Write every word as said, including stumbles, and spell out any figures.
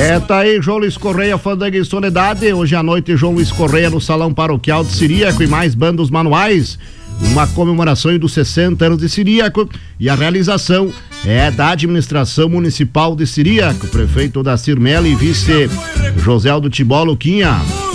É, tá aí João Luiz Correia, Fandango em Soledade. Hoje à noite, João Luiz Correia no Salão Paroquial de Ciríaco e mais bandos manuais. Uma comemoração dos sessenta anos de Ciríaco, e a realização é da administração municipal de Ciríaco, prefeito Dacir Mello e vice José Aldo Tibó Luquinha.